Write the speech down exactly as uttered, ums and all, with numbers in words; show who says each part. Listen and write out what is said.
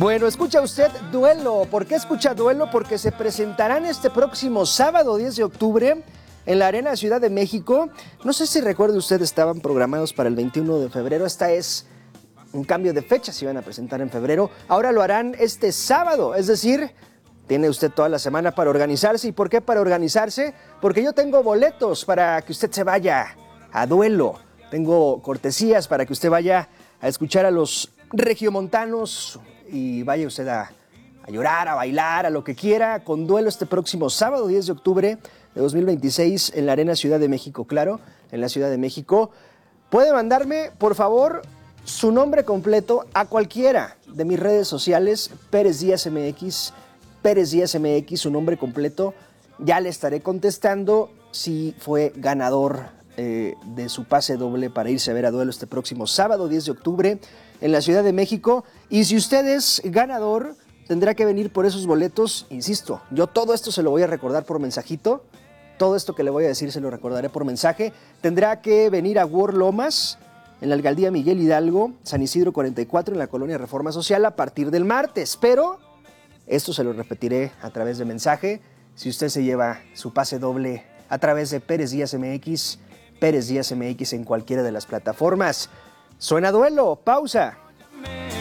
Speaker 1: Bueno, escucha usted Duelo. ¿Por qué escucha Duelo? Porque se presentarán este próximo sábado diez de octubre en la Arena Ciudad de México. No sé si recuerde usted, estaban programados para el veintiuno de febrero. Esta es un cambio de fecha, se iban a presentar en febrero. Ahora lo harán este sábado, es decir, tiene usted toda la semana para organizarse. ¿Y por qué para organizarse? Porque yo tengo boletos para que usted se vaya a Duelo. Tengo cortesías para que usted vaya a escuchar a los regiomontanos y vaya usted a, a llorar, a bailar, a lo que quiera, con Duelo este próximo sábado diez de octubre de dos mil veintiséis en la Arena Ciudad de México, claro, en la Ciudad de México. Puede mandarme, por favor, su nombre completo a cualquiera de mis redes sociales, Pérez Díaz M X, Pérez Díaz M X, su nombre completo. Ya le estaré contestando si fue ganador eh, de su pase doble para irse a ver a Duelo este próximo sábado diez de octubre en la Ciudad de México. Y si usted es ganador, tendrá que venir por esos boletos. Insisto, yo todo esto se lo voy a recordar por mensajito. Todo esto que le voy a decir se lo recordaré por mensaje. Tendrá que venir a Wor Lomas, en la alcaldía Miguel Hidalgo, San Isidro cuarenta y cuatro, en la colonia Reforma Social, a partir del martes. Pero esto se lo repetiré a través de mensaje. Si usted se lleva su pase doble a través de Pérez Díaz M X, Pérez Díaz M X en cualquiera de las plataformas. Suena Duelo, pausa.